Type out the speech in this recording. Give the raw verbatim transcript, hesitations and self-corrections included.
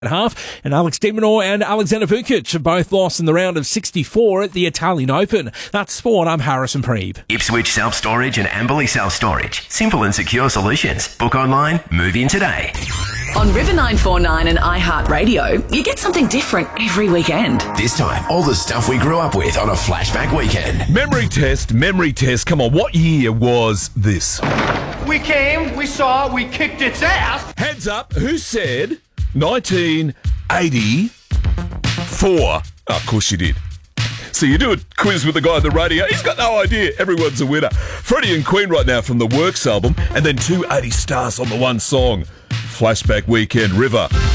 half, and Alex de Minaur and Alexander Vukic both lost in the round of sixty-four at the Italian Open. That's sport. I'm Harrison Preeb. Ipswich Self-Storage and Amberley Self-Storage. Simple and secure solutions. Book online, move in today. On River nine forty-nine and iHeartRadio, you get something different every weekend. This time, all the stuff we grew up with on a flashback weekend. Memory test, memory test. Come on, what year was this? We came, we saw, we kicked its ass. Heads up, who said nineteen eighty-four? Oh, of course you did. So you do a quiz with the guy on the radio, he's got no idea. Everyone's a winner. Freddie and Queen right now from the Works album, and then two eighty stars on the one song. Flashback Weekend, River.